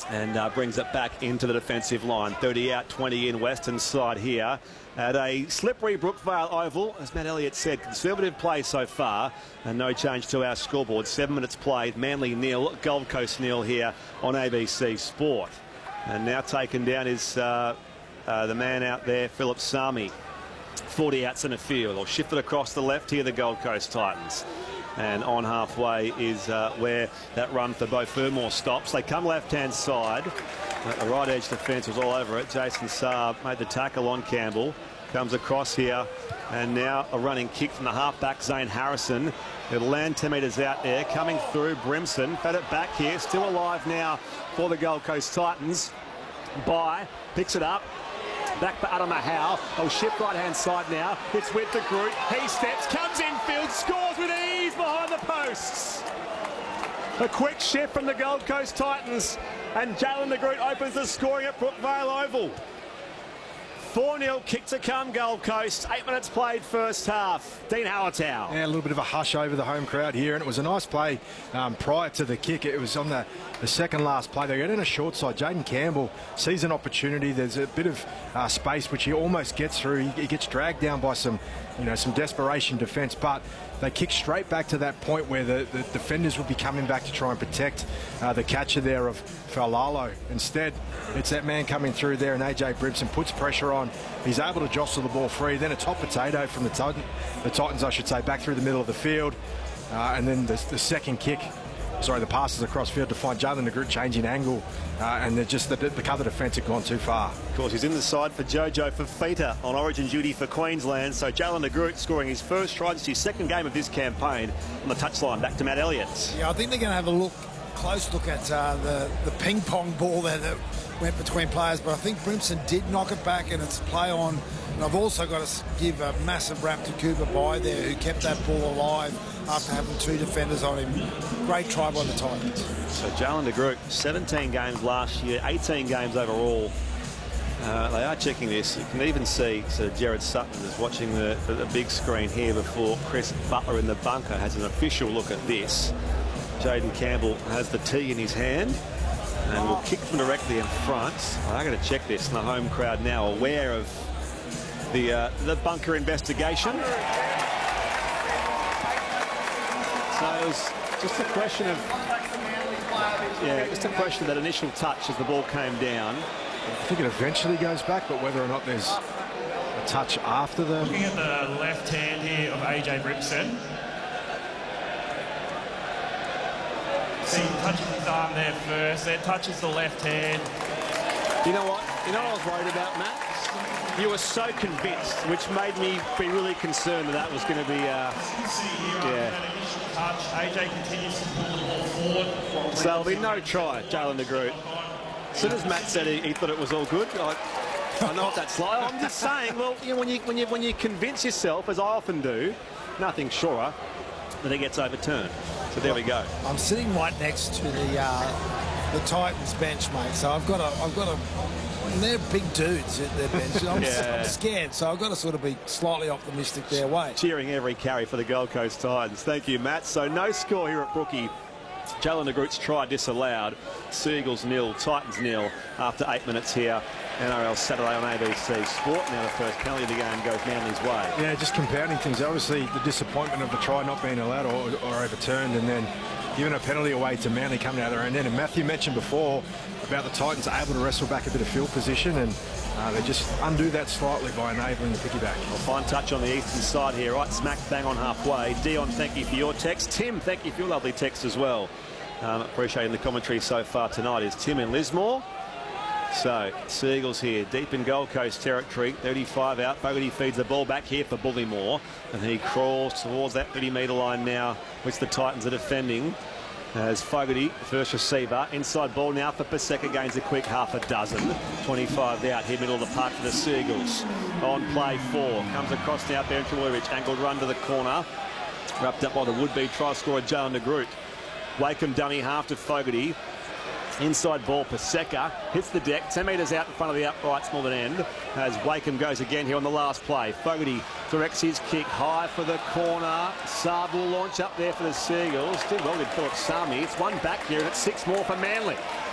and brings it back into the defensive line. 30 out, 20 in, western side here at a slippery Brookvale Oval. As Matt Elliott said, conservative play so far and no change to our scoreboard. 7 minutes played, Manly 0, Gold Coast 0 here on ABC Sport. And now taken down is the man out there, Philip Sami. 40 out centre field, or shifted across the left here, the Gold Coast Titans. And on halfway is where that run for Beau Fermor stops. They come left-hand side. The right edge defence was all over it. Jason Saab made the tackle on Campbell. Comes across here. And now a running kick from the halfback, Zane Harrison. It'll land 10 metres out there. Coming through, Brimson. Fed it back here. Still alive now for the Gold Coast Titans. Bye. Picks it up. Back for Adama Howe. Oh, shift right-hand side now. It's with the Groot. He steps, comes infield, scores with ease behind the posts. A quick shift from the Gold Coast Titans, and Jalen de Groot opens the scoring at Brookvale Oval. 4-0 kick to come, Gold Coast. 8 minutes played first half. Dean Hallertau. Yeah, a little bit of a hush over the home crowd here, and it was a nice play prior to the kick. It was on the second last play. They get in a short side. Jaden Campbell sees an opportunity. There's a bit of space which he almost gets through. He gets dragged down by some desperation defence, but they kick straight back to that point where the defenders would be coming back to try and protect the catcher there of Faulalo. Instead, it's that man coming through there, and AJ Brimson puts pressure on. He's able to jostle the ball free. Then it's hot potato from the Titans, I should say, back through the middle of the field. And then the second kick, the passes across field to find Jalen de Groot changing angle. And they're just the cover defence had gone too far. Of course, he's in the side for Jojo Fafita on origin duty for Queensland. So Jalen de Groot scoring his first try. It's his second game of this campaign on the touchline. Back to Matt Elliott. Yeah, I think they're going to have a close look at the ping pong ball that went between players, but I think Brimson did knock it back, and it's play on. And I've also got to give a massive rap to Cooper Bye there, who kept that ball alive after having 2 defenders on him. Great try by the Titans. So Jalen de Groot, 17 games last year, 18 games overall. They are checking this. You can even see Jared Sutton is watching the big screen here before Chris Butler in the bunker has an official look at this. Jaden Campbell has the tee in his hand and will kick them directly in front. I'm going to check this, and the home crowd now aware of the bunker investigation. So it was just a question of that initial touch as the ball came down. I think it eventually goes back, but whether or not there's a touch after the... Looking at the left hand here of AJ Brimson. See, he touches his arm there first, then touches the left hand. You know what? You know what I was worried about, Matt? You were so convinced, which made me be really concerned that was going to be... Touch. AJ continues to pull the ball forward. So there'll be no try, Jalen de Groot. As soon as Matt said he thought it was all good, I know what that's like. I'm just saying, well, when you convince yourself, as I often do, nothing surer, then it gets overturned. So there we go. I'm sitting right next to the Titans bench, mate. So I've got to. They're big dudes at their bench. I'm scared, so I've got to sort of be slightly optimistic their way. Cheering every carry for the Gold Coast Titans. Thank you, Matt. So no score here at Brookie. Jalen de Groot's try disallowed. Seagulls 0, Titans 0 after 8 minutes here. NRL Saturday on ABC Sport. Now the first penalty of the game goes Manly's way. Yeah, just compounding things. Obviously, the disappointment of the try not being allowed or overturned, and then giving a penalty away to Manly coming out of their own end. And Matthew mentioned before about the Titans able to wrestle back a bit of field position, and they just undo that slightly by enabling the piggyback. A fine touch on the eastern side here, right smack bang on halfway. Dion, thank you for your text. Tim, thank you for your lovely text as well. Appreciating the commentary so far tonight is Tim in Lismore. So, Seagulls here, deep in Gold Coast territory, 35 out. Fogarty feeds the ball back here for Bullymore, and he crawls towards that 30-metre line now, which the Titans are defending. As Fogarty, first receiver, inside ball now for Paseka, gains a quick half a dozen. 25 out here, middle of the park for the Seagulls. On play 4, comes across now, Barrington Woolrich, angled run to the corner. Wrapped up by the would-be try scorer, Jalen de Groot. Wakeham dummy half to Fogarty. Inside ball, Paseka hits the deck, 10 metres out in front of the upright small end, as Wakeham goes again here on the last play. Fogarty directs his kick high for the corner. Saab will launch up there for the Seagulls. Did well with Philip Sami. It's one back here, and it's 6 more for Manly.